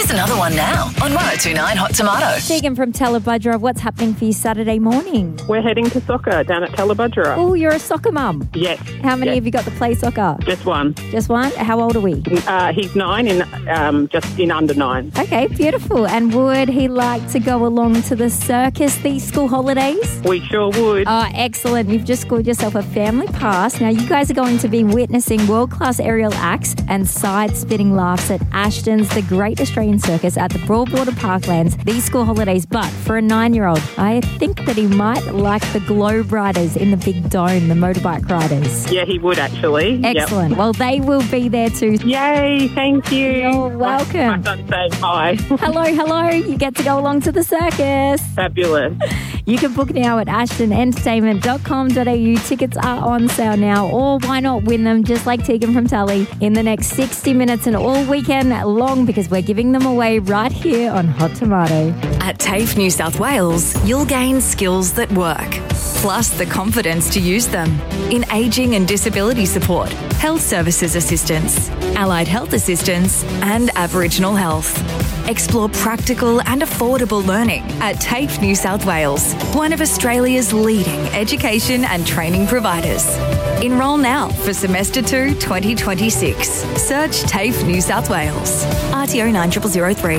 Here's another one now on 1029 Hot Tomato. Tegan from Tallebudgera, what's happening for you Saturday morning? We're heading to soccer down at Tallebudgera. Oh, you're a soccer mum. Yes. How many have you got to play soccer? Just one. Just one? How old are we? He's 9 just in under 9. Okay, beautiful. And would he like to go along to the circus these school holidays? We sure would. Oh, excellent. You've just scored yourself a family pass. Now, you guys are going to be witnessing world-class aerial acts and side-spitting laughs at Ashton's The Great Australian Circus at the Broadwater Parklands these school holidays. But for a 9-year-old, I think that he might like the Globe Riders in the Big Dome, the motorbike riders. Yeah, he would actually. Excellent. Yep. Well, they will be there too. Yay, thank you. You're welcome. My son's saying hi. Hello. You get to go along to the circus. Fabulous. You can book now at ashtonentertainment.com.au. Tickets are on sale now, or why not win them just like Tegan from Tully in the next 60 minutes and all weekend long, because we're giving them away right here on Hot Tomato. At TAFE New South Wales, you'll gain skills that work, plus the confidence to use them in ageing and disability support, health services assistance, allied health assistance, and Aboriginal health. Explore practical and affordable learning at TAFE New South Wales, one of Australia's leading education and training providers. Enrol now for Semester 2 2026. Search TAFE New South Wales. RTO 90003.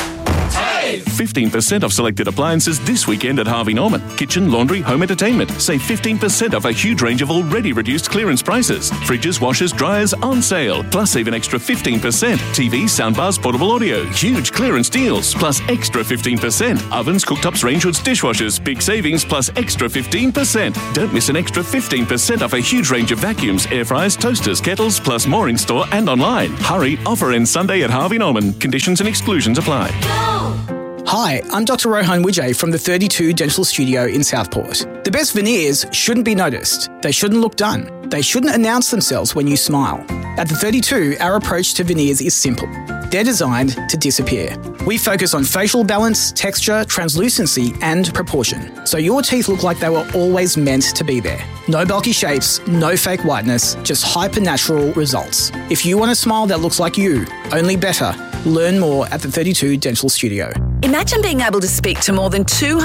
15% off selected appliances this weekend at Harvey Norman. Kitchen, laundry, home entertainment. Save 15% off a huge range of already reduced clearance prices. Fridges, washers, dryers on sale. Plus save an extra 15%. TVs, soundbars, portable audio. Huge clearance deals. Plus extra 15%. Ovens, cooktops, range hoods, dishwashers. Big savings plus extra 15%. Don't miss an extra 15% off a huge range of vacuums, air fryers, toasters, kettles, plus more in store and online. Hurry, offer ends Sunday at Harvey Norman. Conditions and exclusions apply. Hi, I'm Dr. Rohan Wijay from the 32 Dental Studio in Southport. The best veneers shouldn't be noticed. They shouldn't look done. They shouldn't announce themselves when you smile. At the 32, our approach to veneers is simple. They're designed to disappear. We focus on facial balance, texture, translucency, and proportion, so your teeth look like they were always meant to be there. No bulky shapes, no fake whiteness, just hyper-natural results. If you want a smile that looks like you, only better. Learn more at the 32 Dental Studio. Imagine being able to speak to more than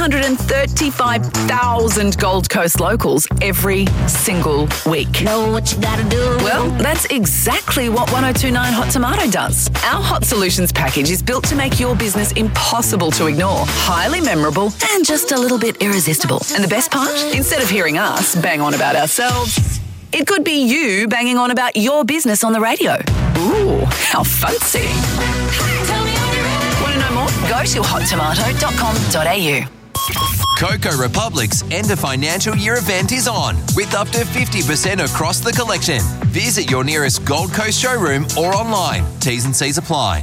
235,000 Gold Coast locals every single week. Know what you gotta do. Well, that's exactly what 1029 Hot Tomato does. Our Hot Solutions package is built to make your business impossible to ignore, highly memorable, and just a little bit irresistible. And the best part? Instead of hearing us bang on about ourselves, it could be you banging on about your business on the radio. Ooh, how fancy. Want to know more? Go to hottomato.com.au. Coco Republic's end of financial year event is on, with up to 50% across the collection. Visit your nearest Gold Coast showroom or online. T's and C's apply.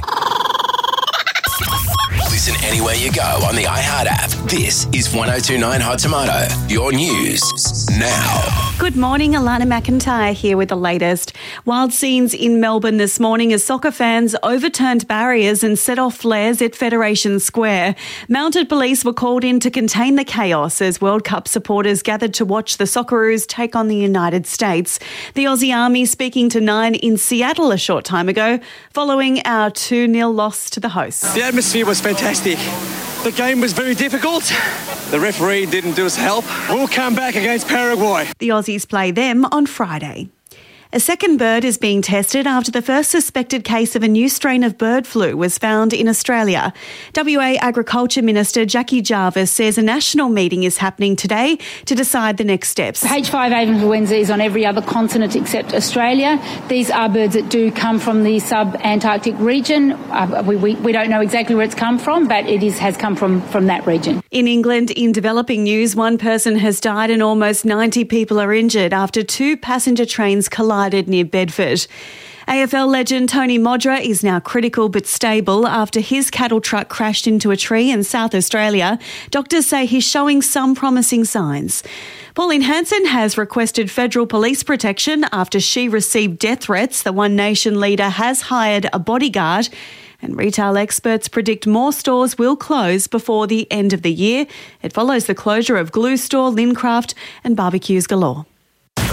Listen anywhere you go on the iHeart app. This is 1029 Hot Tomato, your news now. Good morning, Alana McIntyre here with the latest. Wild scenes in Melbourne this morning as soccer fans overturned barriers and set off flares at Federation Square. Mounted police were called in to contain the chaos as World Cup supporters gathered to watch the Socceroos take on the United States. The Aussie Army speaking to Nine in Seattle a short time ago following our 2-0 loss to the hosts. The atmosphere was fantastic. The game was very difficult. The referee didn't do us help. We'll come back against Paraguay. The Aussies play them on Friday. A second bird is being tested after the first suspected case of a new strain of bird flu was found in Australia. WA Agriculture Minister Jackie Jarvis says a national meeting is happening today to decide the next steps. H5 influenza is on every other continent except Australia. These are birds that do come from the sub-Antarctic region. We don't know exactly where it's come from, but it has come from that region. In England, in developing news, one person has died and almost 90 people are injured after 2 passenger trains collided near Bedford. AFL legend Tony Modra is now critical but stable after his cattle truck crashed into a tree in South Australia. Doctors say he's showing some promising signs. Pauline Hanson has requested federal police protection after she received death threats. The One Nation leader has hired a bodyguard, and retail experts predict more stores will close before the end of the year. It follows the closure of Glue Store, Lincraft and Barbecues Galore.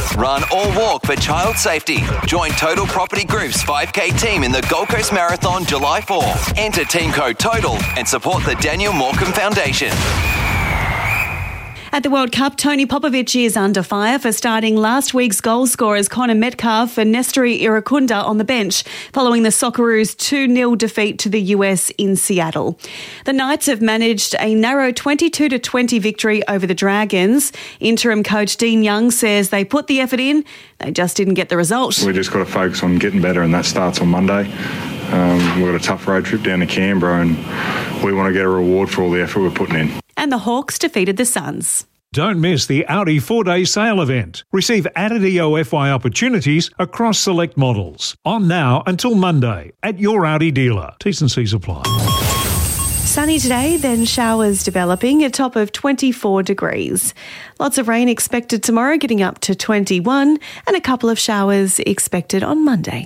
Run or walk for child safety. Join Total Property Group's 5K team in the Gold Coast Marathon July 4. Enter team code TOTAL and support the Daniel Morecambe Foundation. At the World Cup, Tony Popovic is under fire for starting last week's goal scorers Connor Metcalfe and Nestori Irakunda on the bench following the Socceroos' 2-0 defeat to the US in Seattle. The Knights have managed a narrow 22-20 victory over the Dragons. Interim coach Dean Young says they put the effort in, they just didn't get the result. We just got to focus on getting better, and that starts on Monday. We've got a tough road trip down to Canberra, and we want to get a reward for all the effort we're putting in. And the Hawks defeated the Suns. Don't miss the Audi 4-day sale event. Receive added EOFY opportunities across select models. On now until Monday at your Audi dealer. T's and C's apply. Sunny today, then showers developing, a top of 24 degrees. Lots of rain expected tomorrow, getting up to 21, and a couple of showers expected on Monday.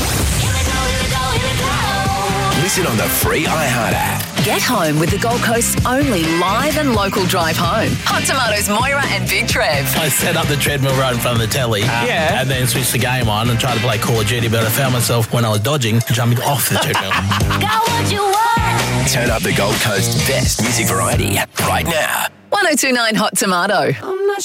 Listen on the free iHeart app. Get home with the Gold Coast's only live and local drive home. Hot Tomatoes, Moira and Big Trev. I set up the treadmill right in front of the telly. And then switched the game on and tried to play Call of Duty, but I found myself, when I was dodging, jumping off the treadmill. Got what you want. Turn up the Gold Coast's best music variety right now. 1029 Hot Tomato.